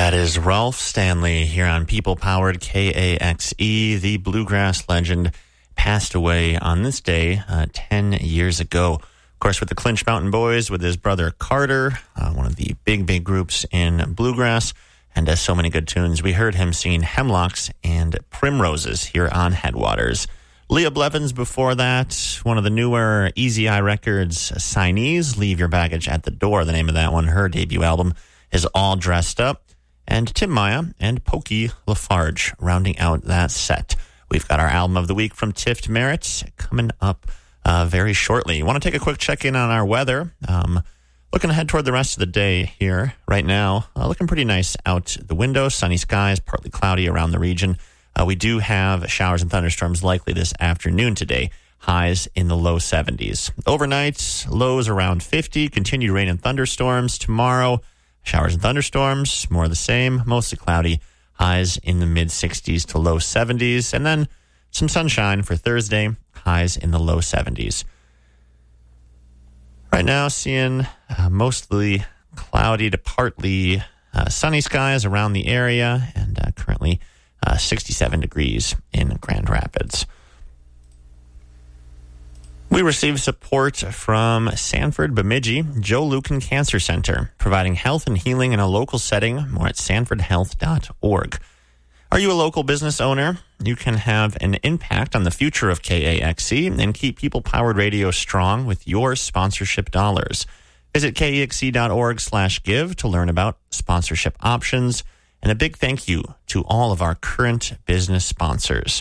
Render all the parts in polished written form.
That is Ralph Stanley here on People-Powered KAXE. The bluegrass legend passed away on this day 10 years ago. Of course, with the Clinch Mountain Boys, with his brother Carter, one of the big groups in bluegrass, and so many good tunes. We heard him singing Hemlocks and Primroses here on Headwaters. Leah Blevins before that, one of the newer Easy Eye Records signees, Leave Your Baggage at the Door, the name of that one. Her debut album is All Dressed Up. And Tim Maya and Pokey Lafarge rounding out that set. We've got our album of the week from Tift Merritt coming up very shortly. Want to take a quick check-in on our weather. Looking ahead toward the rest of the day here right now. Looking pretty nice out the window. Sunny skies, partly cloudy around the region. We do have showers and thunderstorms likely this afternoon today. Highs in the low 70s. Overnight, lows around 50. Continued rain and thunderstorms tomorrow. Showers and thunderstorms, more of the same, mostly cloudy, highs in the mid-60s to low 70s, and then some sunshine for Thursday, highs in the low 70s. Right now, seeing mostly cloudy to partly sunny skies around the area, and currently 67 degrees in Grand Rapids. We received support from Sanford Bemidji Joe Lucan Cancer Center, providing health and healing in a local setting. More at sanfordhealth.org. Are you a local business owner? You can have an impact on the future of KAXE and keep People-Powered Radio strong with your sponsorship dollars. Visit KAXE.org/give to learn about sponsorship options. And a big thank you to all of our current business sponsors.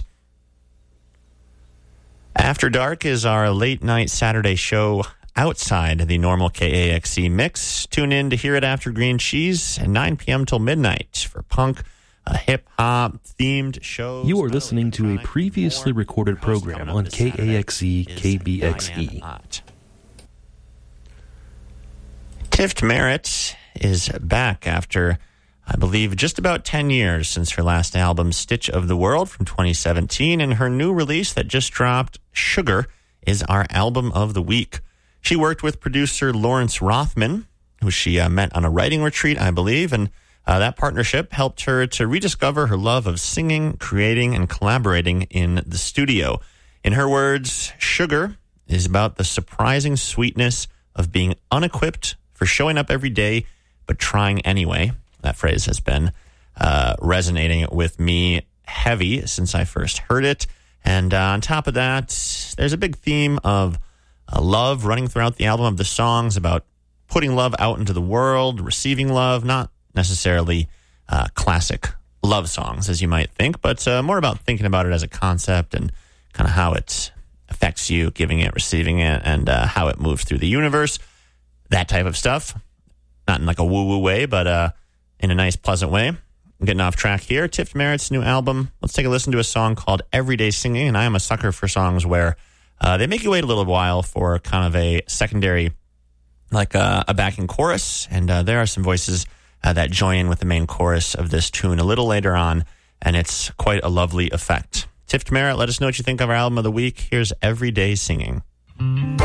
After Dark is our late-night Saturday show outside the normal KAXE mix. Tune in to hear it after Green Cheese at 9 p.m. till midnight for punk, hip-hop themed shows. You are listening to a previously recorded program on KAXE KBXE. Tift Merritt is back after, I believe, just about 10 years since her last album, Stitch of the World, from 2017, and her new release that just dropped, Sugar, is our album of the week. She worked with producer Lawrence Rothman, who she met on a writing retreat, I believe, and that partnership helped her to rediscover her love of singing, creating, and collaborating in the studio. In her words, Sugar is about the surprising sweetness of being unequipped for showing up every day, but trying anyway. That phrase has been resonating with me heavy since I first heard it. And on top of that, there's a big theme of love running throughout the album, of the songs about putting love out into the world, receiving love, not necessarily classic love songs, as you might think, but more about thinking about it as a concept and kind of how it affects you, giving it, receiving it, and how it moves through the universe. That type of stuff. Not in like a woo-woo way, but in a nice, pleasant way. I'm getting off track here. Tift Merritt's new album. Let's take a listen to a song called Everyday Singing. And I am a sucker for songs where they make you wait a little while for kind of a secondary, like a backing chorus. And there are some voices that join in with the main chorus of this tune a little later on. And it's quite a lovely effect. Tift Merritt, let us know what you think of our album of the week. Here's Everyday Singing.